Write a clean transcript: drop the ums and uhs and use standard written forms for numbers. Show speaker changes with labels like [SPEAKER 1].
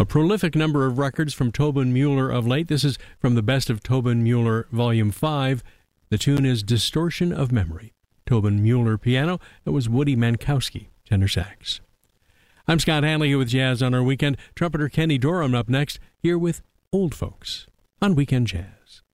[SPEAKER 1] prolific number of records from Tobin Mueller of late. This is from the Best of Tobin Mueller Volume 5. The tune is Distortion of Memory. Tobin Mueller piano. That was Woody Mankowski, tenor sax. I'm Scott Hanley here with Jazz on Our Weekend. Trumpeter Kenny Dorham up next, here with Old Folks on Weekend Jazz.